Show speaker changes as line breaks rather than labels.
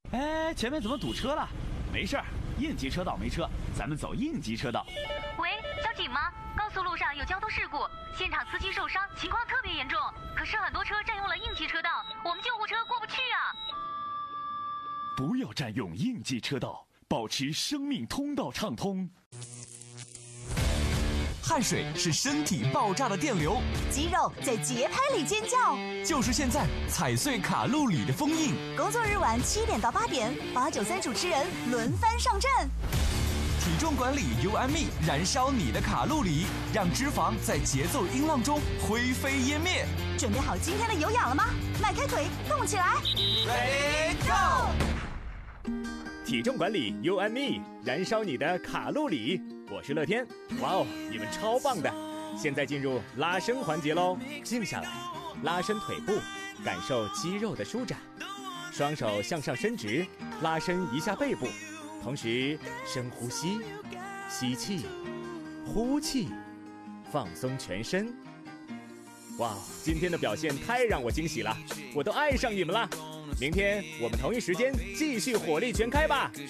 哎，前面怎么堵车了？没事儿，应急车道没车，咱们走应急车道。
喂，交警吗？高速路上有交通事故，现场司机受伤，情况特别严重。可是很多车占用了应急车道，我们救护车过不去啊！
不要占用应急车道，保持生命通道畅通。
汗水是身体爆炸的电流，
肌肉在节拍里尖叫。
就是现在踩碎卡路里的封印。
工作日晚7点到8点，893主持人轮番上阵。
体重管理 You and Me， 燃烧你的卡路里，让脂肪在节奏音浪中灰飞烟灭。
准备好今天的有氧了吗？迈开腿，动起来
Ready Go！
体重管理 You and Me， 燃烧你的卡路里。我是乐天，哇哦，你们超棒的！现在进入拉伸环节喽，静下来，拉伸腿部，感受肌肉的舒展，双手向上伸直，拉伸一下背部，同时深呼吸，吸气，呼气，放松全身。哇，今天的表现太让我惊喜了，我都爱上你们了！明天我们同一时间继续火力全开吧！